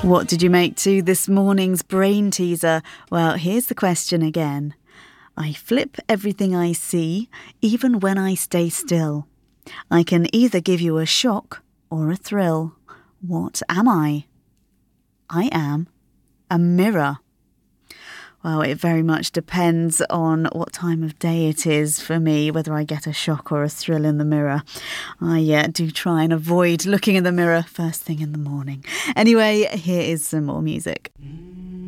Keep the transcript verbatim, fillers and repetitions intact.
What did you make to this morning's brain teaser? Well, here's the question again. I flip everything I see, even when I stay still. I can either give you a shock or a thrill. What am I? I am a mirror. Well, it very much depends on what time of day it is for me, whether I get a shock or a thrill in the mirror. I uh, do try and avoid looking in the mirror first thing in the morning. Anyway, here is some more music.